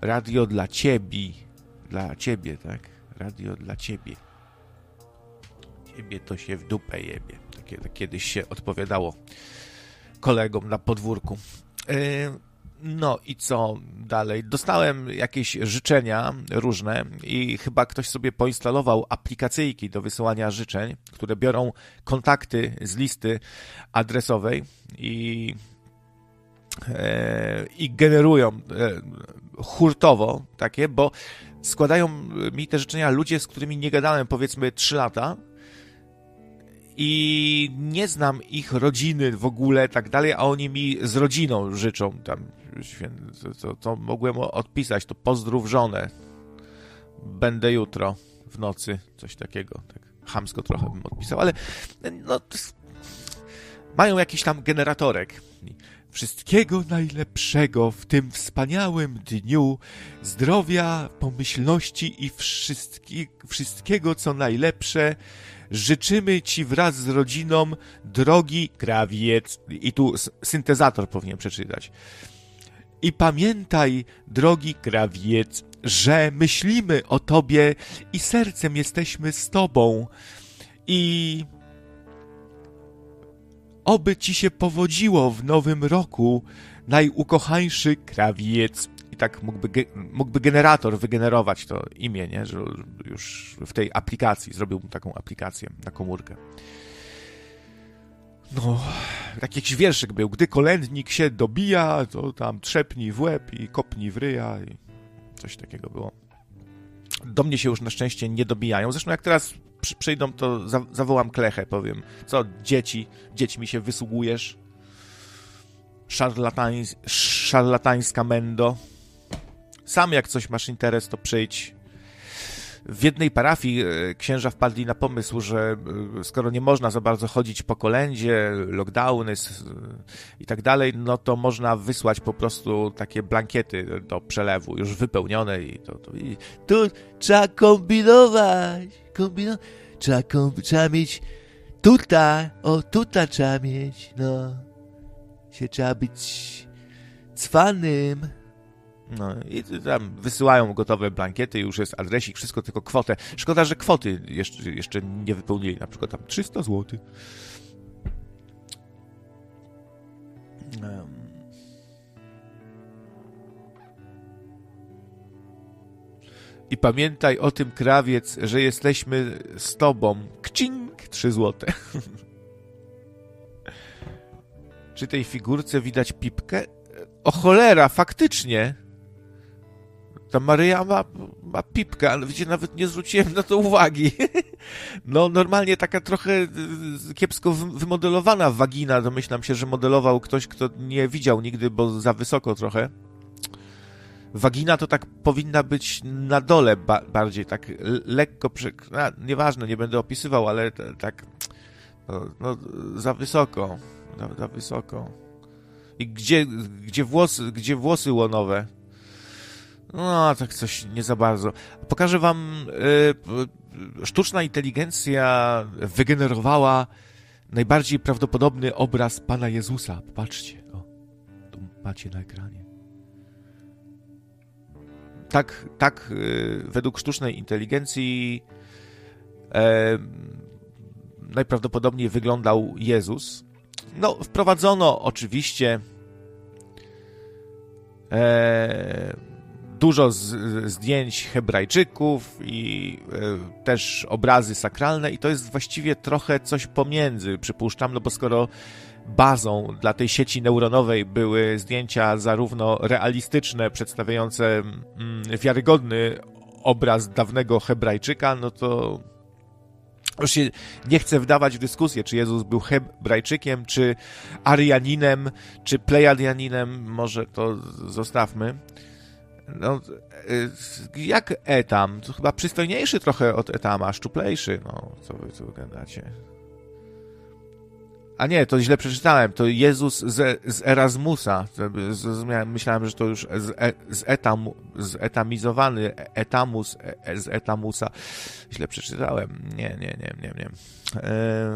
Radio dla ciebie. Dla ciebie, tak? Radio dla ciebie. Ciebie to się w dupę jebie. Tak kiedyś się odpowiadało kolegom na podwórku. No i co dalej? Dostałem jakieś życzenia różne i chyba ktoś sobie poinstalował aplikacyjki do wysyłania życzeń, które biorą kontakty z listy adresowej i generują hurtowo takie, bo składają mi te życzenia ludzie, z którymi nie gadałem powiedzmy 3 lata i nie znam ich rodziny w ogóle, tak dalej, a oni mi z rodziną życzą tam, to mogłem odpisać, to pozdrów żonę, będę jutro w nocy, coś takiego, tak chamsko trochę bym odpisał, ale no, mają jakiś tam generatorek. Wszystkiego najlepszego w tym wspaniałym dniu, zdrowia, pomyślności i wszystkiego, co najlepsze. Życzymy Ci wraz z rodziną, drogi krawiec. I tu syntezator powinien przeczytać. I pamiętaj, drogi krawiec, że myślimy o Tobie i sercem jesteśmy z Tobą. I oby Ci się powodziło w nowym roku, najukochańszy krawiec. I tak mógłby generator wygenerować to imię, nie? Że już w tej aplikacji, zrobiłbym taką aplikację na komórkę. No, taki jakiś wierszyk był. Gdy kolędnik się dobija, to tam trzepnij w łeb i kopnij w ryja i coś takiego było. Do mnie się już na szczęście nie dobijają. Zresztą jak teraz przyjdą, to zawołam klechę, powiem. Co, dziećmi się wysługujesz? Szarlatańska mendo. Sam jak coś masz interes, to przyjdź. W jednej parafii księża wpadli na pomysł, że skoro nie można za bardzo chodzić po kolędzie, lockdowny i tak dalej, no to można wysłać po prostu takie blankiety do przelewu, już wypełnione i tu trzeba kombinować. Trzeba mieć tutaj trzeba mieć, no. Trzeba być cwanym. No i tam wysyłają gotowe blankiety, już jest adresik, wszystko, tylko kwotę. Szkoda, że kwoty jeszcze nie wypełnili, na przykład tam 300 zł. I pamiętaj o tym, krawiec, że jesteśmy z tobą. Kcink, 3 zł. Czy tej figurce widać pipkę? O cholera, faktycznie. Ta Maryja ma pipkę, ale wiecie, nawet nie zwróciłem na to uwagi. No normalnie taka trochę kiepsko wymodelowana wagina. Domyślam się, że modelował ktoś, kto nie widział nigdy, bo za wysoko trochę. Wagina to tak powinna być na dole bardziej, tak lekko, nieważne, nie będę opisywał, ale tak no, za wysoko. Za wysoko. I gdzie włosy łonowe? No, tak coś nie za bardzo. Pokażę wam, sztuczna inteligencja wygenerowała najbardziej prawdopodobny obraz Pana Jezusa. Popatrzcie, tu macie na ekranie. Tak według sztucznej inteligencji najprawdopodobniej wyglądał Jezus. No, wprowadzono oczywiście dużo zdjęć Hebrajczyków i też obrazy sakralne i to jest właściwie trochę coś pomiędzy, przypuszczam, no bo skoro bazą dla tej sieci neuronowej były zdjęcia zarówno realistyczne, przedstawiające wiarygodny obraz dawnego Hebrajczyka, no to już się nie chcę wdawać w dyskusję, czy Jezus był Hebrajczykiem, czy Arianinem, czy Plejadianinem, może to zostawmy. No, jak Etam? To chyba przystojniejszy trochę od Etama, szczuplejszy. No, co wy gadacie? A nie, to źle przeczytałem. To Jezus z Erasmusa. Myślałem, że to już zetamizowany Etamus z Etamusa. Źle przeczytałem. Nie.